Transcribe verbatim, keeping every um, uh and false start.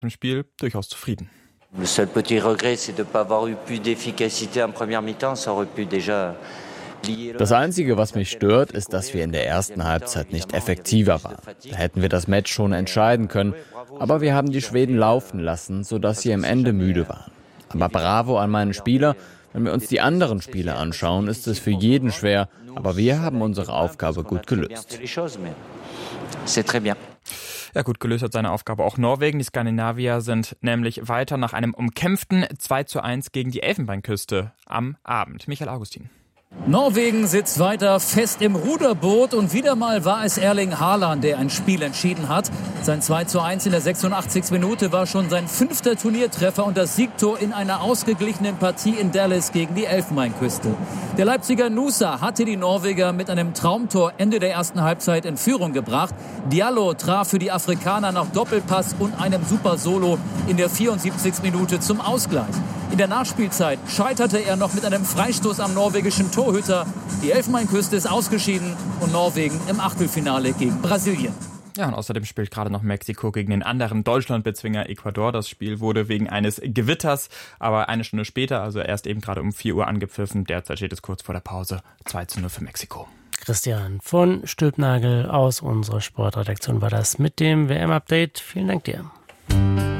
im Spiel durchaus zufrieden. Le seul petit regret, c'est de ne pas avoir eu plus d'efficacité en première mi-temps. Ça aurait pu déjà. Das Einzige, was mich stört, ist, dass wir in der ersten Halbzeit nicht effektiver waren. Da hätten wir das Match schon entscheiden können, aber wir haben die Schweden laufen lassen, sodass sie am Ende müde waren. Aber bravo an meinen Spieler. Wenn wir uns die anderen Spiele anschauen, ist es für jeden schwer, aber wir haben unsere Aufgabe gut gelöst. Ja, gut gelöst hat seine Aufgabe auch Norwegen. Die Skandinavier sind nämlich weiter nach einem umkämpften zwei zu eins gegen die Elfenbeinküste am Abend. Michael Augustin. Norwegen sitzt weiter fest im Ruderboot und wieder mal war es Erling Haaland, der ein Spiel entschieden hat. Sein zwei zu eins in der sechsundachtzigsten Minute war schon sein fünfter Turniertreffer und das Siegtor in einer ausgeglichenen Partie in Dallas gegen die Elfenbeinküste. Der Leipziger Nusa hatte die Norweger mit einem Traumtor Ende der ersten Halbzeit in Führung gebracht. Diallo traf für die Afrikaner nach Doppelpass und einem super Solo in der vierundsiebzigsten Minute zum Ausgleich. In der Nachspielzeit scheiterte er noch mit einem Freistoß am norwegischen Torhüter. Die Elfenbeinküste ist ausgeschieden und Norwegen im Achtelfinale gegen Brasilien. Ja, und außerdem spielt gerade noch Mexiko gegen den anderen Deutschlandbezwinger Ecuador. Das Spiel wurde wegen eines Gewitters, aber eine Stunde später, also erst eben gerade um vier Uhr angepfiffen. Derzeit steht es kurz vor der Pause. zwei zu null für Mexiko. Christian von Stülpnagel aus unserer Sportredaktion war das mit dem W M-Update. Vielen Dank dir.